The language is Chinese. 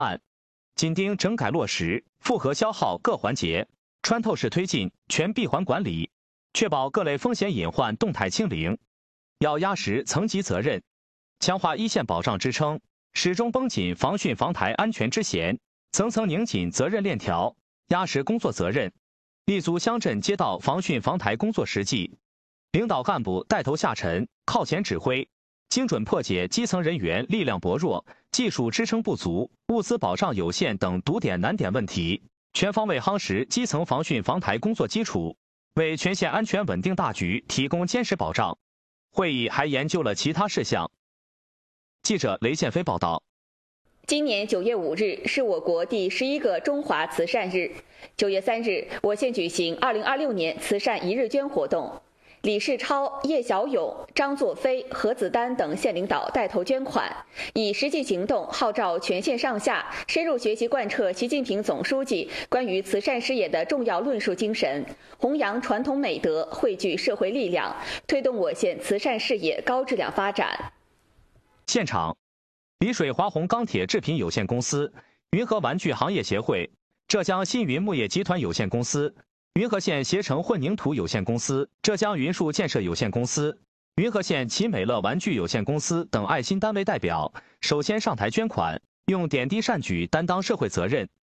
案，紧盯整改落实复合消耗各环节，穿透式推进全闭环管理，确保各类风险隐患动态清零。要压实层级责任，强化一线保障支撑，始终绷紧防汛防台安全支弦，层层拧紧责任链条，压实工作责任，立足乡镇街道防汛防台工作实际，领导干部带头下沉，靠前指挥，精准破解基层人员力量薄弱、技术支撑不足、物资保障有限等堵点难点问题，全方位夯实基层防汛防台工作基础，为全县安全稳定大局提供坚实保障。会议还研究了其他事项。记者雷建飞报道。 今年9月5日是我国第11个中华慈善日。9月3日，我县举行2026年慈善一日捐活动。李世超、叶小勇、张作飞、何子丹等县领导带头捐款，以实际行动号召全县上下深入学习贯彻习近平总书记关于慈善事业的重要论述精神，弘扬传统美德，汇聚社会力量，推动我县慈善事业高质量发展。 现场，丽水华虹钢铁制品有限公司、云和玩具行业协会、浙江新云木业集团有限公司、云和县携程混凝土有限公司、浙江云树建设有限公司、云和县奇美乐玩具有限公司等爱心单位代表首先上台捐款，用点滴善举担当社会责任，